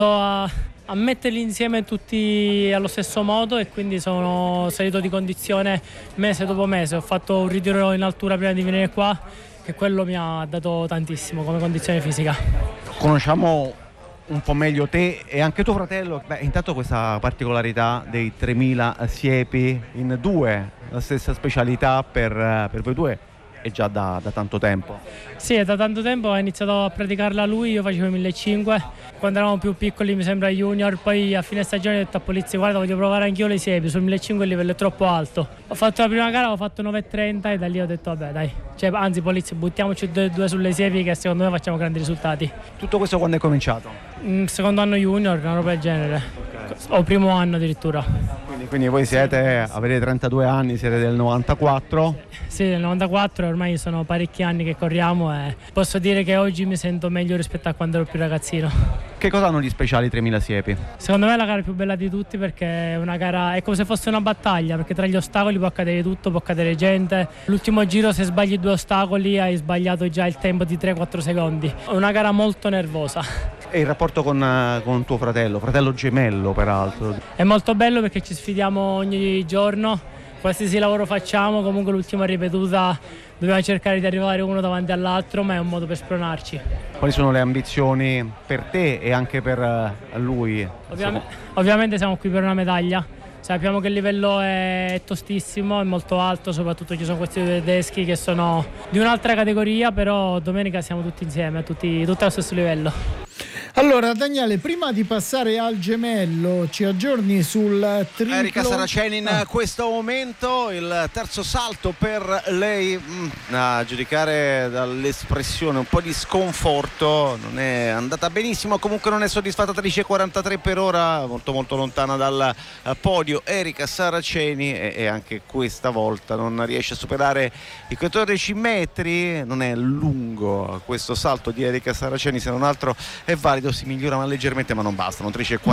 a metterli insieme tutti allo stesso modo, e quindi sono salito di condizione mese dopo mese. Ho fatto un ritiro in altura prima di venire qua, che quello mi ha dato tantissimo come condizione fisica. Conosciamo un po' meglio te e anche tuo fratello. Intanto questa particolarità dei 3000 siepi in due, la stessa specialità per voi due, è già da tanto tempo. Sì, è da tanto tempo, ho iniziato a praticarla lui, io facevo 1500 quando eravamo più piccoli, mi sembra junior, poi a fine stagione ho detto a Polizia: guarda, voglio provare anch'io le siepi, sul 1500 il livello è troppo alto. Ho fatto la prima gara, ho fatto 9,30 e da lì ho detto vabbè dai, anzi Polizia, buttiamoci due sulle siepi che secondo me facciamo grandi risultati. Tutto questo quando è cominciato? Secondo anno junior, una roba del genere, okay. O primo anno addirittura. Quindi voi avete 32 anni, siete del 94? Sì, del 94, ormai sono parecchi anni che corriamo e posso dire che oggi mi sento meglio rispetto a quando ero più ragazzino. Che cosa hanno gli speciali 3000 siepi? Secondo me è la gara più bella di tutti, perché è una gara, è come se fosse una battaglia, perché tra gli ostacoli può accadere tutto, può accadere gente. L'ultimo giro, se sbagli 2 ostacoli hai sbagliato già il tempo di 3-4 secondi. È una gara molto nervosa. E il rapporto con tuo fratello gemello peraltro? È molto bello perché ci sfidiamo ogni giorno, qualsiasi lavoro facciamo, comunque l'ultima ripetuta dobbiamo cercare di arrivare uno davanti all'altro, ma è un modo per spronarci. Quali sono le ambizioni per te e anche per lui? Ovviamente siamo qui per una medaglia. Sappiamo che il livello è tostissimo, è molto alto, soprattutto ci sono questi due tedeschi che sono di un'altra categoria, però domenica siamo tutti insieme, tutti allo stesso livello. Allora Daniele, prima di passare al gemello, ci aggiorni sul triplo? Erika Saraceni in questo momento, il terzo salto per lei, a giudicare dall'espressione un po' di sconforto, non è andata benissimo, comunque non è soddisfatta. 13,43 per ora, molto molto lontana dal podio Erika Saraceni, e anche questa volta non riesce a superare i 14 metri. Non è lungo questo salto di Erika Saraceni, se non altro è valido, si migliora leggermente ma non bastano.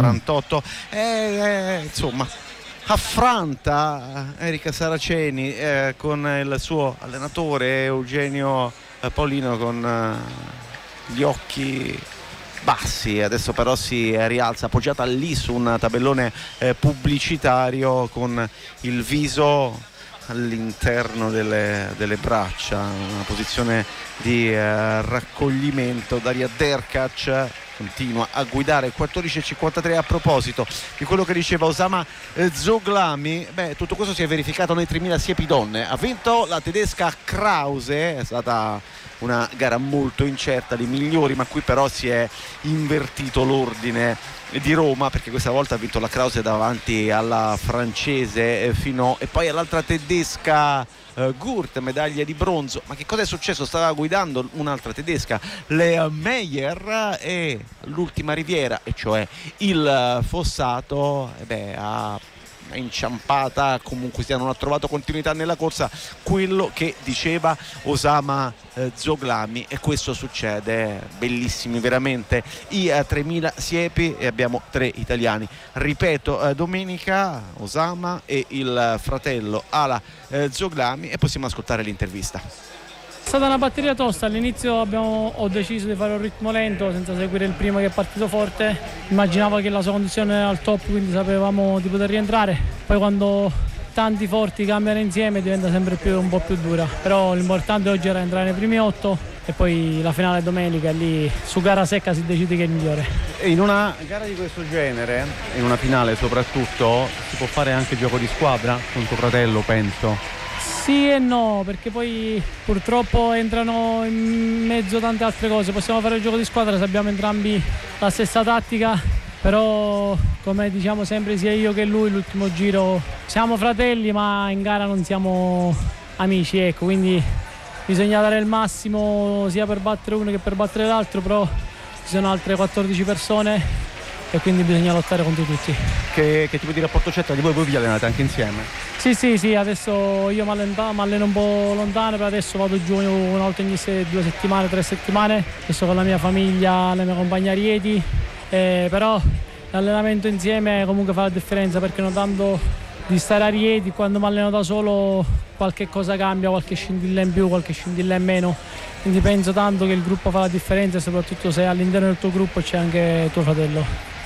13,48 insomma affronta Erika Saraceni con il suo allenatore Eugenio Paolino con gli occhi bassi. Adesso però si rialza appoggiata lì su un tabellone pubblicitario con il viso all'interno delle braccia, una posizione di raccoglimento. Daria Derkac continua a guidare. 14,53. A proposito di quello che diceva Osama Zoglami, tutto questo si è verificato nei 3000 siepi donne. Ha vinto la tedesca Krause, è stata una gara molto incerta, dei migliori, ma qui però si è invertito l'ordine di Roma, perché questa volta ha vinto la Krause davanti alla francese Finot e poi all'altra tedesca Gurt, medaglia di bronzo. Ma che cosa è successo? Stava guidando un'altra tedesca, Lea Meyer, e l'ultima riviera, e cioè il Fossato, ha inciampata, comunque non ha trovato continuità nella corsa, quello che diceva Osama Zoglami, e questo succede. Bellissimi veramente i 3000 siepi, e abbiamo 3 italiani, ripeto, domenica Osama e il fratello Ala Zoglami, e possiamo ascoltare l'intervista. È stata una batteria tosta, all'inizio ho deciso di fare un ritmo lento senza seguire il primo che è partito forte. Immaginavo che la sua condizione era al top, quindi sapevamo di poter rientrare. Poi quando tanti forti cambiano insieme diventa sempre un po' più dura, però l'importante oggi era entrare nei primi 8 e poi la finale domenica, e lì su gara secca si decide che è il migliore. E in una gara di questo genere, in una finale soprattutto, si può fare anche gioco di squadra con tuo fratello, penso? Sì e no, perché poi purtroppo entrano in mezzo tante altre cose. Possiamo fare il gioco di squadra se abbiamo entrambi la stessa tattica, però come diciamo sempre sia io che lui, l'ultimo giro siamo fratelli ma in gara non siamo amici, ecco, quindi bisogna dare il massimo sia per battere uno che per battere l'altro, però ci sono altre 14 persone e quindi bisogna lottare contro tutti. Che tipo di rapporto c'è tra di voi? Voi vi allenate anche insieme? Sì, adesso io mi alleno un po' lontano, però adesso vado giù una volta ogni 2 settimane, 3 settimane, adesso con la mia famiglia, la mia compagna Rieti, però l'allenamento insieme comunque fa la differenza, perché notando di stare a Rieti, quando mi alleno da solo qualche cosa cambia, qualche scintilla in più, qualche scintilla in meno, quindi penso tanto che il gruppo fa la differenza, e soprattutto se all'interno del tuo gruppo c'è anche tuo fratello.